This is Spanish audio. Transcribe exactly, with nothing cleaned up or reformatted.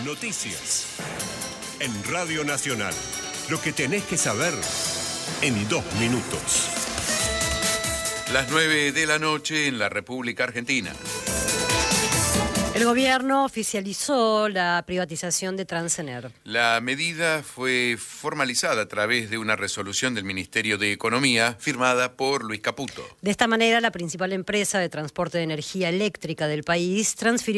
Noticias. En Radio Nacional. Lo que tenés que saber en dos minutos. Las nueve de la noche en la República Argentina. El gobierno oficializó la privatización de Transener. La medida fue formalizada a través de una resolución del Ministerio de Economía firmada por Luis Caputo. De esta manera, la principal empresa de transporte de energía eléctrica del país transfirió